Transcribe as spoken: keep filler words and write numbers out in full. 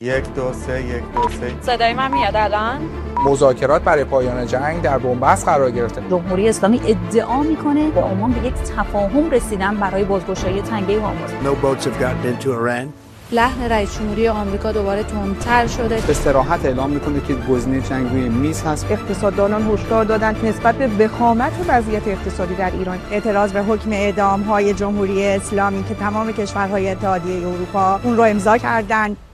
یک دو سه یک دو سه. صدای من میاد الان؟ مذاکرات برای پایان جنگ در بنبست قرار گرفته. جمهوری اسلامی ادعا میکنه با عمان به یک تفاهم رسیدن برای بازگشایی تنگه هرمز. No boats have gotten into Iran. لحن رئیس جمهوری آمریکا دوباره تندتر شده. به صراحت اعلام میکنه که گزینه جنگ روی میز هست. اقتصاددانان هشدار دادند نسبت به وخامت وضعیت اقتصادی در ایران اعتراض به حکم اعدام‌های جمهوری اسلامی که تمام کشورهای اتحادیه اروپا اون رو امضا کردند.